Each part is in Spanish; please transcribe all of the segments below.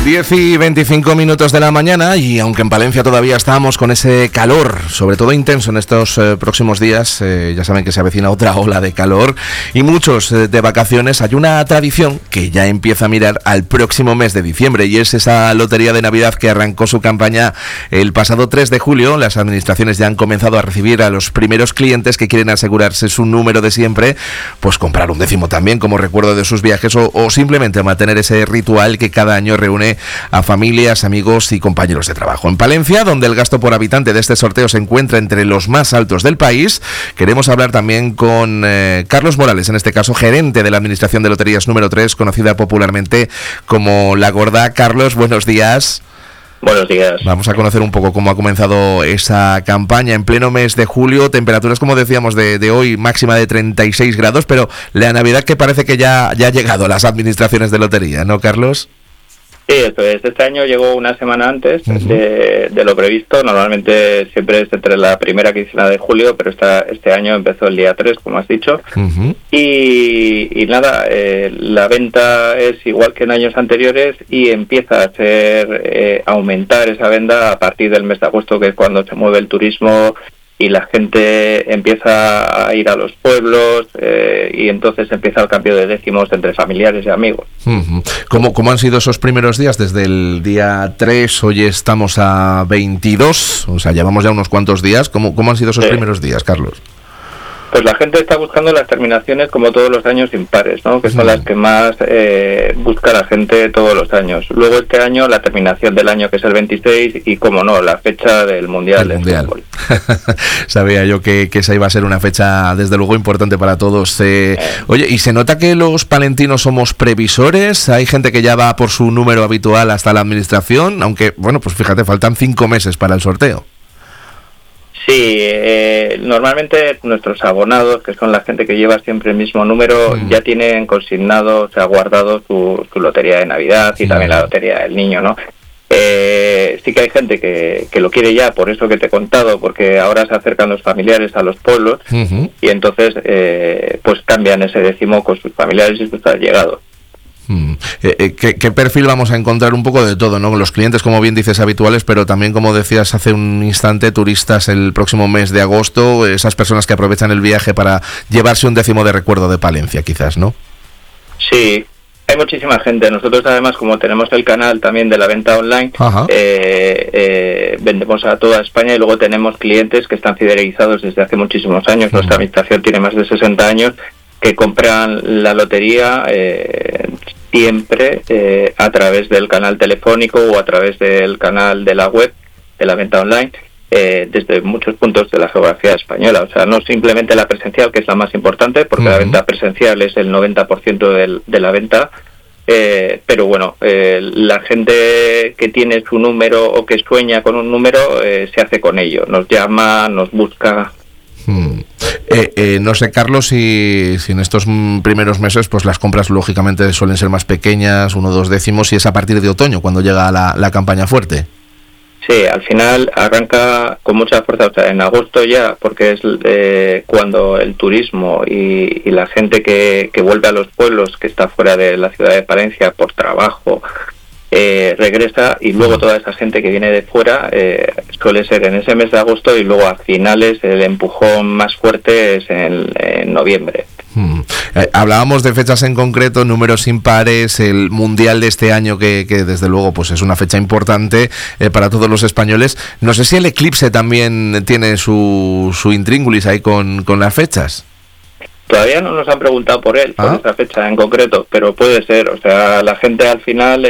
10:25 de la mañana, y aunque en Palencia todavía estamos con ese calor, sobre todo intenso en estos próximos días, ya saben que se avecina otra ola de calor y muchos de vacaciones, hay una tradición que ya empieza a mirar al próximo mes de diciembre, y es esa lotería de Navidad que arrancó su campaña el pasado 3 de julio. Las administraciones ya han comenzado a recibir a los primeros clientes que quieren asegurarse su número de siempre, pues comprar un décimo también como recuerdo de sus viajes, o simplemente mantener ese ritual que cada año reúne a familias, amigos y compañeros de trabajo. En Palencia, donde el gasto por habitante de este sorteo se encuentra entre los más altos del país, queremos hablar también con Carlos Morales, en este caso gerente de la Administración de Loterías número 3, conocida popularmente como La Gorda. Carlos, buenos días. Buenos días. Vamos a conocer un poco cómo ha comenzado esa campaña en pleno mes de julio. Temperaturas, como decíamos, de hoy máxima de 36 grados, pero la Navidad que parece que ya ha llegado a las administraciones de lotería, ¿no, Carlos? Sí, eso es. Este año llegó una semana antes de lo previsto. Normalmente siempre es entre la primera quincena de julio, pero este año empezó el día 3, como has dicho. Y nada, la venta es igual que en años anteriores y empieza a aumentar esa venta a partir del mes de agosto, que es cuando se mueve el turismo y la gente empieza a ir a los pueblos, y entonces empieza el cambio de décimos entre familiares y amigos. ¿Cómo han sido esos primeros días? Desde el día 3, hoy estamos a 22, o sea, llevamos ya unos cuantos días. ¿Cómo han sido esos primeros días, Carlos? Pues la gente está buscando las terminaciones, como todos los años, impares, ¿no? Que son las que más busca la gente todos los años. Luego este año la terminación del año, que es el 26, y como no, la fecha del Mundial de Fútbol. Sabía yo que esa iba a ser una fecha, desde luego, importante para todos. Oye, ¿y se nota que los palentinos somos previsores? Hay gente que ya va por su número habitual hasta la administración, aunque, bueno, pues fíjate, faltan 5 meses para el sorteo. Sí, normalmente nuestros abonados, que son la gente que lleva siempre el mismo número, ya tienen consignado, o sea, guardado su lotería de Navidad y también la lotería del niño, ¿no? Sí que hay gente que lo quiere ya, por eso que te he contado, porque ahora se acercan los familiares a los pueblos y entonces pues cambian ese décimo con sus familiares y sus allegados. ¿Qué perfil vamos a encontrar? Un poco de todo, ¿no? Los clientes, como bien dices, habituales, pero también, como decías hace un instante, turistas el próximo mes de agosto, esas personas que aprovechan el viaje para llevarse un décimo de recuerdo de Palencia, quizás, ¿no? Sí, hay muchísima gente. Nosotros, además, como tenemos el canal también de la venta online, vendemos a toda España, y luego tenemos clientes que están fidelizados desde hace muchísimos años. Nuestra administración tiene más de 60 años, que compran la lotería siempre a través del canal telefónico o a través del canal de la web de la venta online, desde muchos puntos de la geografía española. O sea, no simplemente la presencial, que es la más importante, porque la venta presencial es el 90% de la venta, pero bueno, la gente que tiene su número o que sueña con un número se hace con ello, nos llama, nos busca. No sé, Carlos, si en estos primeros meses pues las compras lógicamente suelen ser más pequeñas, 1 o 2 décimos, y es a partir de otoño cuando llega la campaña fuerte. Sí, al final arranca con mucha fuerza, o sea, en agosto ya, porque es cuando el turismo y la gente que vuelve a los pueblos, que está fuera de la ciudad de Palencia por trabajo, regresa, y luego toda esa gente que viene de fuera suele ser en ese mes de agosto, y luego a finales el empujón más fuerte es en noviembre. Hablábamos de fechas en concreto, números impares, el Mundial de este año que desde luego pues es una fecha importante para todos los españoles. No sé si el eclipse también tiene su intríngulis ahí con las fechas. Todavía no nos han preguntado por él, por esa fecha en concreto, pero puede ser. O sea, la gente al final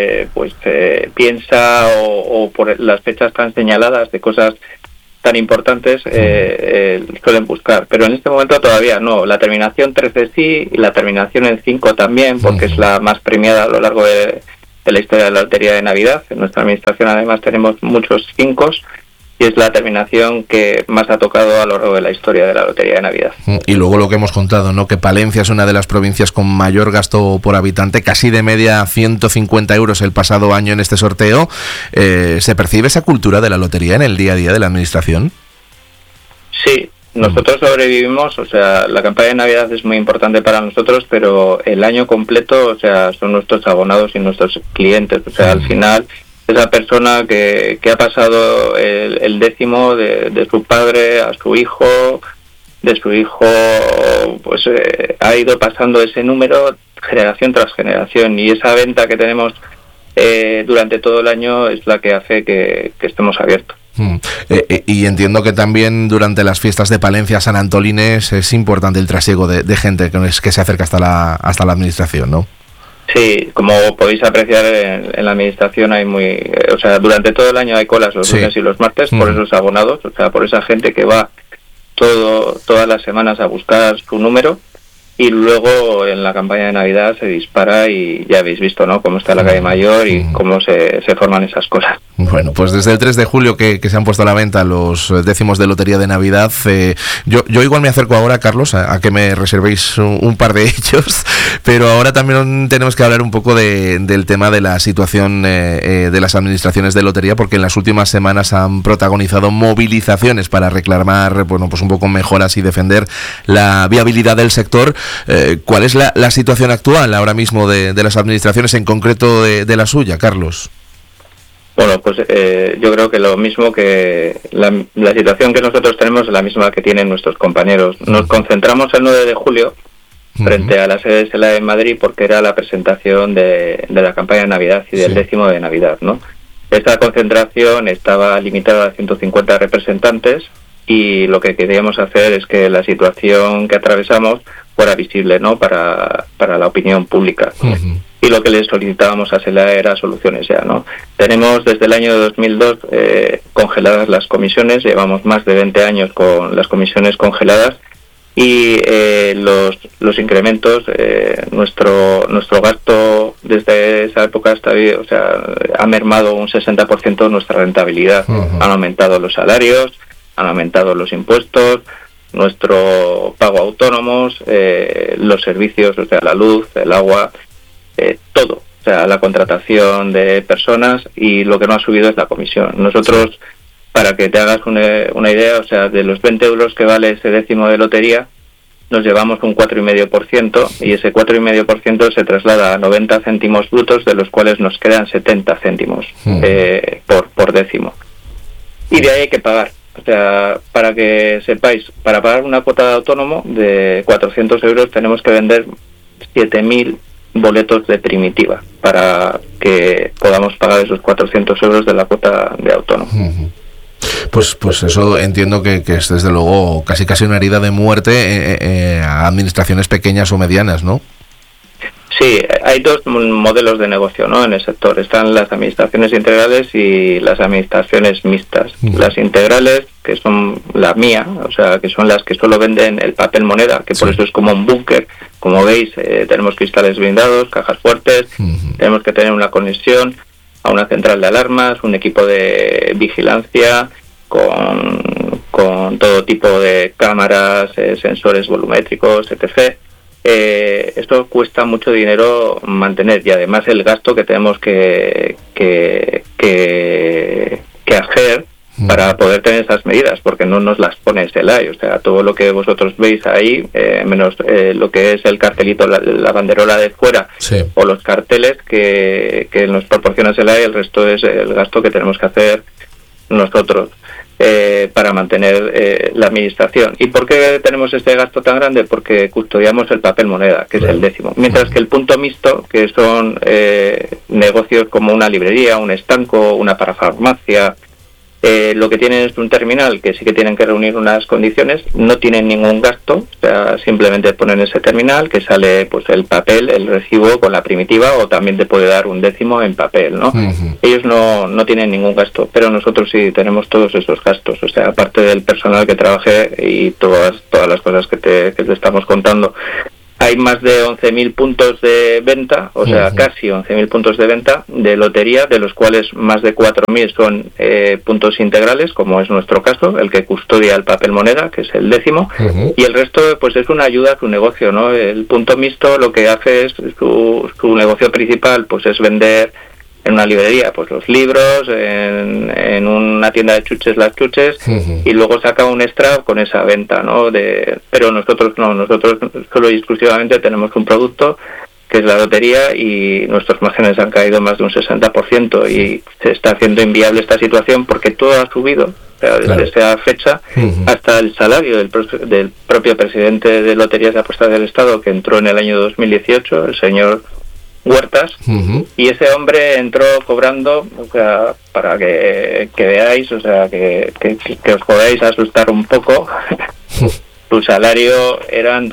piensa o por las fechas tan señaladas de cosas tan importantes suelen buscar, pero en este momento todavía no. La terminación 13 sí, y la terminación en 5 también, porque es la más premiada a lo largo de la historia de la lotería de Navidad. En nuestra administración además tenemos muchos 5, y es la terminación que más ha tocado a lo largo de la historia de la lotería de Navidad. Y luego lo que hemos contado, ¿no? Que Palencia es una de las provincias con mayor gasto por habitante, casi de media 150 euros el pasado año en este sorteo. ¿Se percibe esa cultura de la lotería en el día a día de la administración? Sí, Nosotros sobrevivimos, o sea, la campaña de Navidad es muy importante para nosotros, pero el año completo, o sea, son nuestros abonados y nuestros clientes. O sea, al final, esa persona que ha pasado el décimo de su padre a su hijo, de su hijo, pues ha ido pasando ese número generación tras generación, y esa venta que tenemos durante todo el año es la que hace que estemos abiertos. Y entiendo que también durante las fiestas de Palencia, San Antolines, es importante el trasiego de gente que se acerca hasta la administración, ¿no? Sí, como podéis apreciar en la administración hay o sea, durante todo el año hay colas los lunes y los martes por esos abonados, o sea, por esa gente que va todas las semanas a buscar su número. Y luego en la campaña de Navidad se dispara y ya habéis visto, ¿no?, cómo está la calle Mayor y cómo se forman esas cosas. Bueno, pues desde el 3 de julio que se han puesto a la venta los décimos de lotería de Navidad, yo igual me acerco ahora, Carlos, a que me reservéis un par de ellos, pero ahora también tenemos que hablar un poco del tema de la situación de las administraciones de lotería, porque en las últimas semanas han protagonizado movilizaciones para reclamar, bueno, pues un poco mejoras y defender la viabilidad del sector. ¿Cuál es la situación actual ahora mismo de las administraciones, en concreto de la suya, Carlos? Bueno, pues yo creo que lo mismo que la situación que nosotros tenemos es la misma que tienen nuestros compañeros. Nos concentramos el 9 de julio frente a la sede de SELAE en Madrid porque era la presentación de la campaña de Navidad y del décimo de Navidad, ¿no? Esta concentración estaba limitada a 150 representantes y lo que queríamos hacer es que la situación que atravesamos fuera visible, ¿no?, para la opinión pública. Y lo que le solicitábamos a SELAE era soluciones ya, ¿no? Tenemos desde el año 2002 congeladas las comisiones, llevamos más de 20 años con las comisiones congeladas y los incrementos, nuestro gasto desde esa época ha mermado un 60% nuestra rentabilidad. Han aumentado los salarios, han aumentado los impuestos, nuestro pago a autónomos, los servicios, o sea, la luz, el agua, todo, o sea, la contratación de personas, y lo que no ha subido es la comisión. Nosotros, para que te hagas una idea, o sea, de los 20 euros que vale ese décimo de lotería, nos llevamos un 4,5%, y ese 4,5% se traslada a 90 céntimos brutos, de los cuales nos quedan 70 céntimos por décimo. Y de ahí hay que pagar. O sea, para que sepáis, para pagar una cuota de autónomo de 400 euros tenemos que vender 7.000 boletos de primitiva para que podamos pagar esos 400 euros de la cuota de autónomo. Pues eso entiendo que es desde luego casi una herida de muerte a administraciones pequeñas o medianas, ¿no? Sí, hay dos modelos de negocio, ¿no?, en el sector. Están las administraciones integrales y las administraciones mixtas. Las integrales, que son la mía, o sea, que son las que solo venden el papel moneda, que por eso es como un búnker. Como veis, tenemos cristales blindados, cajas fuertes, tenemos que tener una conexión a una central de alarmas, un equipo de vigilancia con todo tipo de cámaras, sensores volumétricos, etc. Esto cuesta mucho dinero mantener, y además el gasto que tenemos que hacer para poder tener esas medidas, porque no nos las pone SELAE. O sea, todo lo que vosotros veis ahí, menos lo que es el cartelito, la banderola de fuera, o los carteles que nos proporciona SELAE, el resto es el gasto que tenemos que hacer nosotros para mantener la administración. ¿Y por qué tenemos este gasto tan grande? Porque custodiamos el papel moneda, que es el décimo. Mientras que el punto mixto, que son negocios como una librería, un estanco, una parafarmacia, lo que tienen es un terminal, que sí que tienen que reunir unas condiciones, no tienen ningún gasto, o sea, simplemente ponen ese terminal que sale pues el papel, el recibo con la primitiva, o también te puede dar un décimo en papel, ¿no? Ellos no tienen ningún gasto, pero nosotros sí tenemos todos esos gastos, o sea, aparte del personal que trabaje y todas las cosas que te estamos contando. Hay más de 11.000 puntos de venta, o sea, casi 11.000 puntos de venta de lotería, de los cuales más de 4.000 son puntos integrales, como es nuestro caso, el que custodia el papel moneda, que es el décimo, y el resto pues es una ayuda a su negocio, ¿no? El punto mixto lo que hace es su negocio principal, pues es vender en una librería pues los libros, en una tienda de chuches las chuches, y luego saca un extra con esa venta, ¿no? Pero nosotros no, nosotros solo y exclusivamente tenemos un producto que es la lotería, y nuestros márgenes han caído más de un 60%, y se está haciendo inviable esta situación porque todo ha subido, o sea, desde esa fecha hasta el salario del propio presidente de Loterías de Apuestas del Estado, que entró en el año 2018, el señor Huertas, y ese hombre entró cobrando, o sea, para que veáis, o sea, que os podáis asustar un poco, su salario eran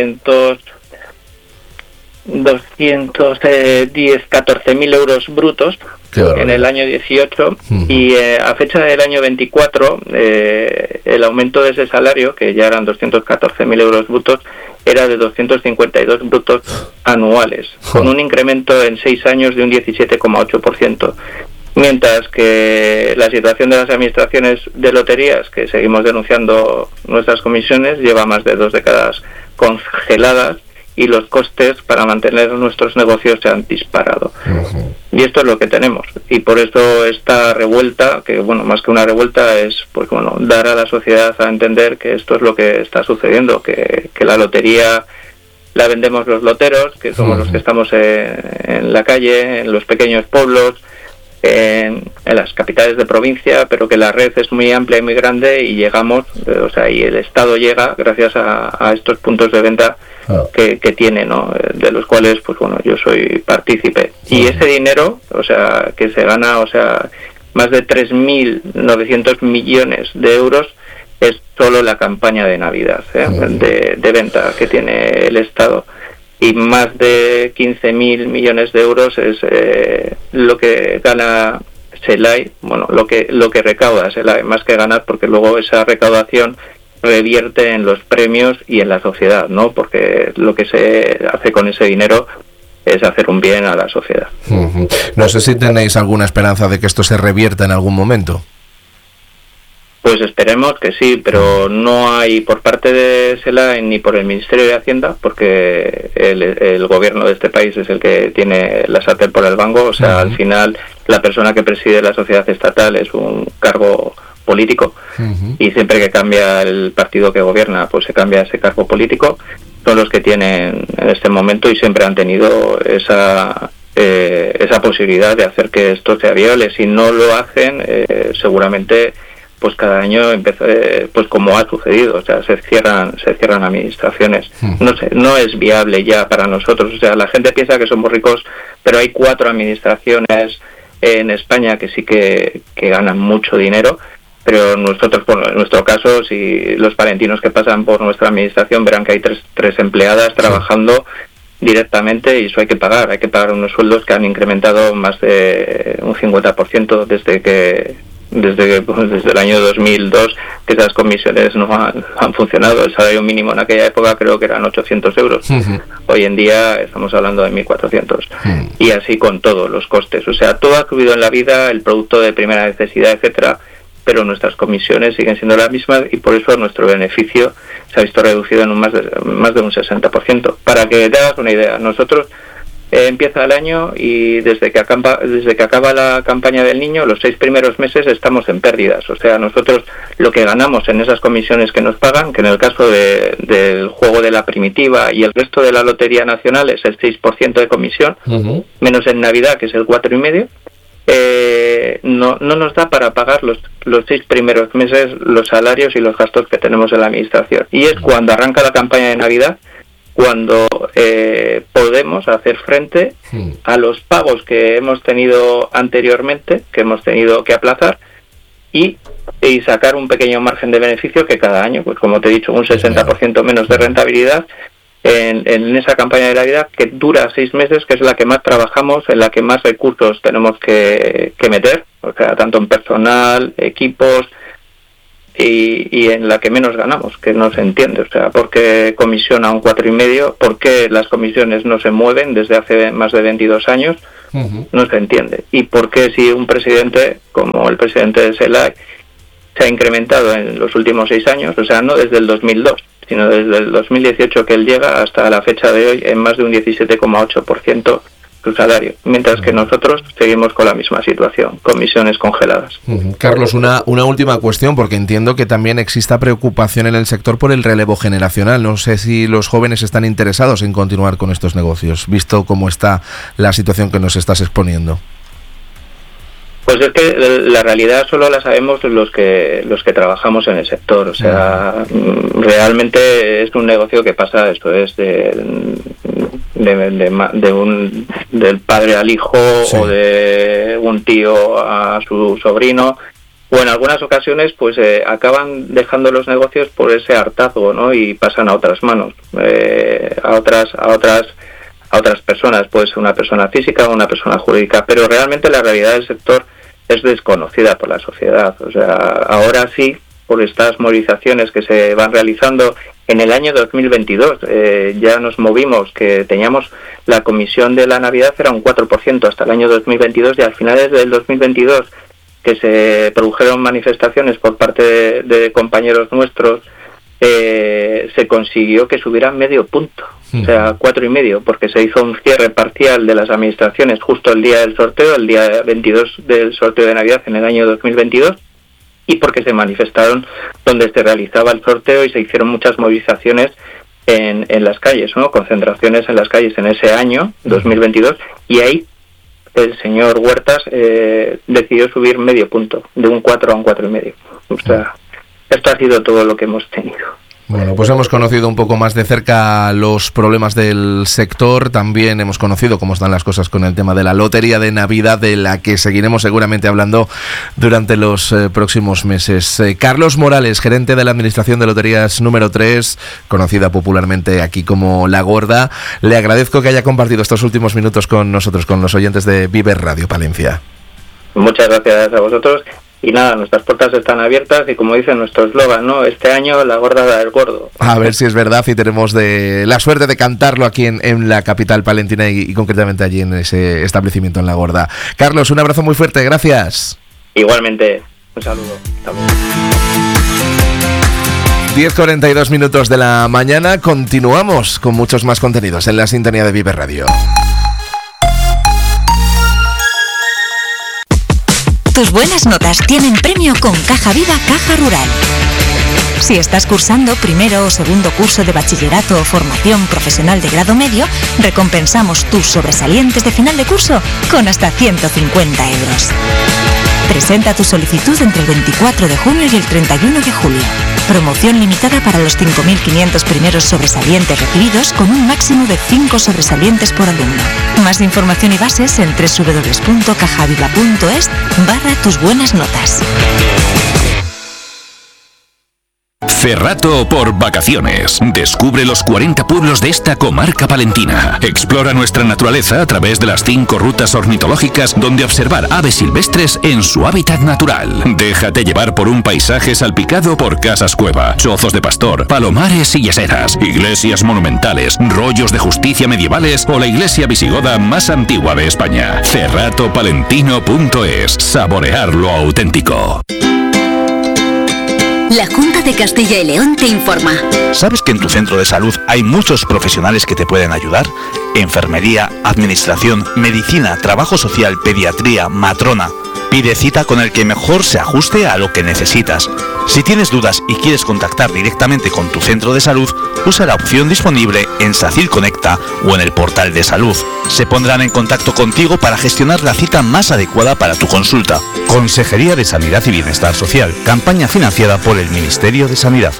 14.000 euros brutos en el año 18, y a fecha del año 24 el aumento de ese salario, que ya eran 214.000 euros brutos, era de 252 brutos anuales, con un incremento en 6 años de un 17,8%. Mientras que la situación de las administraciones de loterías, que seguimos denunciando nuestras comisiones, lleva más de 2 décadas congeladas, y los costes para mantener nuestros negocios se han disparado. Y esto es lo que tenemos. Y por eso esta revuelta, que bueno, más que una revuelta, es pues bueno, dar a la sociedad a entender que esto es lo que está sucediendo, que la lotería la vendemos los loteros, que somos los que estamos en la calle, en los pequeños pueblos, en las capitales de provincia, pero que la red es muy amplia y muy grande, y llegamos, o sea, y el Estado llega gracias a estos puntos de venta que tiene, ¿no? De los cuales, pues bueno, yo soy partícipe. Y ese dinero, o sea, que se gana, o sea, más de 3.900 millones de euros, es solo la campaña de Navidad, de venta que tiene el Estado. Y más de 15.000 millones de euros es lo que gana SELAI, bueno, lo que recauda SELAI, más que ganar, porque luego esa recaudación revierte en los premios y en la sociedad, ¿no? Porque lo que se hace con ese dinero es hacer un bien a la sociedad. No sé si tenéis alguna esperanza de que esto se revierta en algún momento. Pues esperemos que sí, pero no hay por parte de SELAI ni por el Ministerio de Hacienda, porque el gobierno de este país es el que tiene la sartén por el mango. O sea, al final la persona que preside la sociedad estatal es un cargo político, y siempre que cambia el partido que gobierna, pues se cambia ese cargo político. Son los que tienen en este momento y siempre han tenido esa posibilidad de hacer que esto sea viable. Si no lo hacen, seguramente pues cada año pues como ha sucedido, o sea, se cierran administraciones. No sé, no es viable ya para nosotros. O sea, la gente piensa que somos ricos, pero hay 4 administraciones en España que sí que ganan mucho dinero. Pero nosotros, bueno, en nuestro caso, si los palentinos que pasan por nuestra administración verán que hay tres empleadas trabajando directamente, y eso hay que pagar unos sueldos que han incrementado más de un 50% desde el año 2002, que esas comisiones no han funcionado. El salario mínimo en aquella época creo que eran 800 euros. Hoy en día estamos hablando de 1.400. Y así con todos los costes. O sea, todo ha subido en la vida, el producto de primera necesidad, etcétera, pero nuestras comisiones siguen siendo las mismas, y por eso nuestro beneficio se ha visto reducido en más de un 60%. Para que te hagas una idea, nosotros empieza el año, y desde que acaba la campaña del niño, los 6 primeros meses estamos en pérdidas. O sea, nosotros lo que ganamos en esas comisiones que nos pagan, que en el caso del juego de la primitiva y el resto de la Lotería Nacional es el 6% de comisión, menos en Navidad, que es el 4,5%, no nos da para pagar los 6 primeros meses los salarios y los gastos que tenemos en la administración. Y es cuando arranca la campaña de Navidad cuando podemos hacer frente a los pagos que hemos tenido anteriormente, que hemos tenido que aplazar, y sacar un pequeño margen de beneficio, que cada año, pues como te he dicho, un 60% menos de rentabilidad en esa campaña de Navidad, que dura 6 meses, que es la que más trabajamos, en la que más recursos tenemos que meter, o sea, tanto en personal, equipos, y en la que menos ganamos, que no se entiende. O sea, ¿por qué comisión a un 4,5%? ¿Por qué las comisiones no se mueven desde hace más de 22 años? No se entiende. ¿Y por qué, si un presidente como el presidente de SELAI se ha incrementado en los últimos 6 años, o sea, no desde el 2002, sino desde el 2018 que él llega hasta la fecha de hoy, en más de un 17,8% su salario, mientras que nosotros seguimos con la misma situación, comisiones congeladas. Carlos, una última cuestión, porque entiendo que también exista preocupación en el sector por el relevo generacional. No sé si los jóvenes están interesados en continuar con estos negocios, visto cómo está la situación que nos estás exponiendo. Pues es que la realidad solo la sabemos los que trabajamos en el sector. O sea, realmente es un negocio que pasa, esto es del padre al hijo, sí, o de un tío a su sobrino, o en algunas ocasiones pues acaban dejando los negocios por ese hartazgo, ¿no? Y pasan a otras manos, a otras personas, pues una persona física o una persona jurídica, pero realmente la realidad del sector es desconocida por la sociedad. O sea, ahora sí, por estas movilizaciones que se van realizando en el año 2022, ya nos movimos, que teníamos la comisión de la Navidad era un 4% hasta el año 2022, y al finales del 2022 que se produjeron manifestaciones por parte de compañeros nuestros, se consiguió que subieran medio punto, o sea, 4,5, porque se hizo un cierre parcial de las administraciones justo el día del sorteo, el día 22 del sorteo de Navidad en el año 2022, y porque se manifestaron donde se realizaba el sorteo y se hicieron muchas movilizaciones en las calles, ¿no? Concentraciones en las calles en ese año 2022, y ahí el señor Huertas decidió subir medio punto, de un 4 a un 4,5. O sea, esto ha sido todo lo que hemos tenido. Bueno, pues hemos conocido un poco más de cerca los problemas del sector. También hemos conocido cómo están las cosas con el tema de la Lotería de Navidad, de la que seguiremos seguramente hablando durante los próximos meses. Carlos Morales, gerente de la Administración de Loterías número 3, conocida popularmente aquí como La Gorda, le agradezco que haya compartido estos últimos minutos con nosotros, con los oyentes de Vive Radio Palencia. Muchas gracias a vosotros. Y nada, nuestras puertas están abiertas y, como dice nuestro eslogan, ¿no? Este año la gorda da el gordo. A ver si es verdad, y tenemos la suerte de cantarlo aquí en la capital palentina y concretamente allí en ese establecimiento en La Gorda. Carlos, un abrazo muy fuerte, gracias. Igualmente, un saludo. Hasta luego. 10:42 minutos de la mañana, continuamos con muchos más contenidos en la sintonía de Vive Radio. Tus buenas notas tienen premio con Caja Viva Caja Rural. Si estás cursando primero o segundo curso de bachillerato o formación profesional de grado medio, recompensamos tus sobresalientes de final de curso con hasta 150 euros. Presenta tu solicitud entre el 24 de junio y el 31 de julio. Promoción limitada para los 5.500 primeros sobresalientes recibidos, con un máximo de 5 sobresalientes por alumno. Más información y bases en www.cajaviva.es/tus buenas notas. Cerrato por vacaciones. Descubre los 40 pueblos de esta comarca palentina. Explora nuestra naturaleza a través de las 5 rutas ornitológicas donde observar aves silvestres en su hábitat natural. Déjate llevar por un paisaje salpicado por casas cueva, chozos de pastor, palomares y yaseras, iglesias monumentales, rollos de justicia medievales o la iglesia visigoda más antigua de España. Cerratopalentino.es. Saborear lo auténtico. La Junta de Castilla y León te informa. ¿Sabes que en tu centro de salud hay muchos profesionales que te pueden ayudar? Enfermería, administración, medicina, trabajo social, pediatría, matrona. Pide cita con el que mejor se ajuste a lo que necesitas. Si tienes dudas y quieres contactar directamente con tu centro de salud, usa la opción disponible en SACIL Conecta o en el portal de salud. Se pondrán en contacto contigo para gestionar la cita más adecuada para tu consulta. Consejería de Sanidad y Bienestar Social. Campaña financiada por el Ministerio de Sanidad.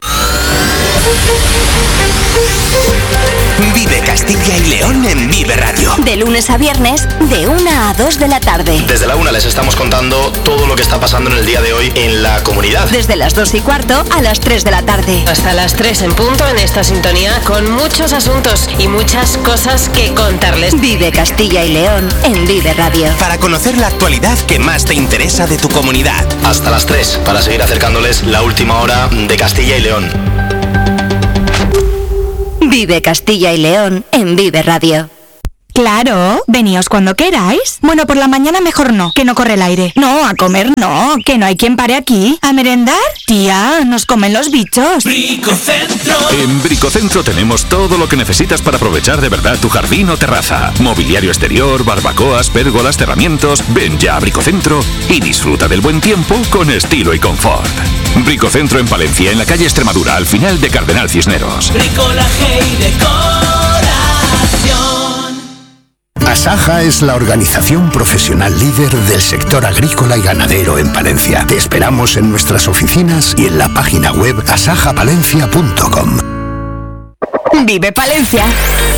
Vive Castilla y León en Vive Radio. De lunes a viernes, de 1 a 2 de la tarde. Desde la 1 les estamos contando todo lo que está pasando en el día de hoy en la comunidad. Desde las 2:15 a las 3 de la tarde. Hasta las 3 en punto en esta sintonía, con muchos asuntos y muchas cosas que contarles. Vive Castilla y León en Vive Radio. Para conocer la actualidad que más te interesa de tu comunidad. Hasta las 3, para seguir acercándoles la última hora de Castilla y León. Vive Castilla y León en Vive Radio. Claro, veníos cuando queráis. Bueno, por la mañana mejor no, que no corre el aire. No, a comer no, que no hay quien pare aquí. ¿A merendar? Tía, nos comen los bichos. Bricocentro. En Bricocentro tenemos todo lo que necesitas para aprovechar de verdad tu jardín o terraza. Mobiliario exterior, barbacoas, pérgolas, cerramientos. Ven ya a Bricocentro y disfruta del buen tiempo con estilo y confort. Bricocentro en Palencia, en la calle Extremadura, al final de Cardenal Cisneros. Bricolaje y decoración. Asaja es la organización profesional líder del sector agrícola y ganadero en Palencia. Te esperamos en nuestras oficinas y en la página web asajapalencia.com. Vive Palencia